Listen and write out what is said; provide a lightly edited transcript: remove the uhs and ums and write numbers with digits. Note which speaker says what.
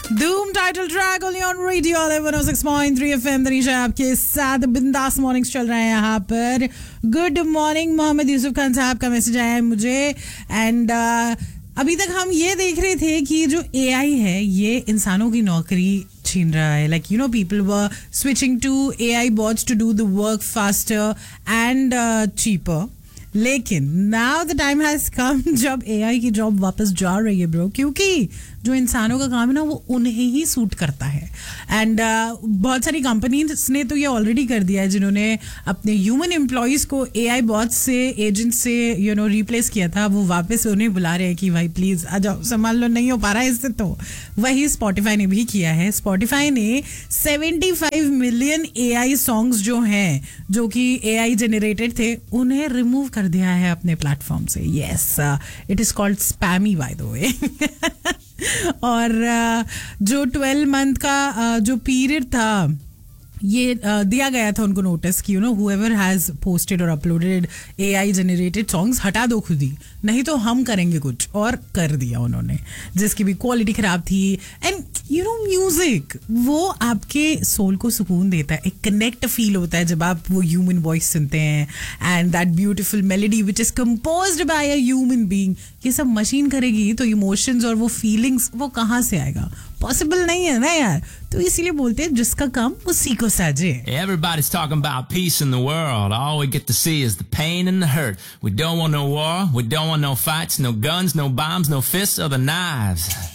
Speaker 1: धूम title track only on radio 106.3 FM। Tanisha आपके साथ बिंदास मॉर्निंग्स चल रहे हैं यहाँ पर। Good morning. मोहम्मद यूसुफ खान साहब का मैसेज आया है मुझे एंड अभी तक हम ये देख रहे थे कि जो AI है ये इंसानों की नौकरी छीन रहा है. Like, you know, people were switching to AI bots to do the work faster and cheaper. लेकिन now the time has come जब AI की जॉब वापस जा रही है ब्रो, क्योंकि जो इंसानों का काम है ना वो उन्हें ही सूट करता है. एंड बहुत सारी कंपनीज ने तो ये ऑलरेडी कर दिया है जिन्होंने अपने ह्यूमन एम्प्लॉयज को AI बॉट्स से, एजेंट से रिप्लेस किया था. वो वापस उन्हें बुला रहे हैं कि भाई प्लीज आ जाओ, संभाल लो, नहीं हो पा रहा है इससे. तो वही स्पॉटिफाई ने भी किया है. स्पॉटिफाई ने 75 मिलियन AI सॉन्ग्स जो हैं, जो कि AI जनरेटेड थे, उन्हें रिमूव कर दिया है अपने प्लेटफॉर्म से. Yes, it is called spammy by the way. और जो 12 मंथ का जो पीरियड था, ये दिया गया था उनको नोटिस कि whoever has posted और uploaded AI generated songs हटा दो खुद ही, नहीं तो हम करेंगे कुछ. और कर दिया उन्होंने, जिसकी भी क्वालिटी खराब थी. एंड म्यूजिक वो आपके सोल को सुकून देता है. एक कनेक्ट फील होता है जब आप वो ह्यूमन वॉइस सुनते हैं and that beautiful melody which is composed bye a human being. ये सब मशीन करेगी तो इमोशंस और वो फीलिंग्स वो कहाँ से आएगा? पॉसिबल नहीं है ना यार. तो इसीलिए बोलते हैं जिसका काम उसी को साजे.
Speaker 2: Everybody's talking about peace in the world. All we get to see is the pain and the hurt. We don't want no war. We don't want no fights, no guns, no bombs, no fists or the knives.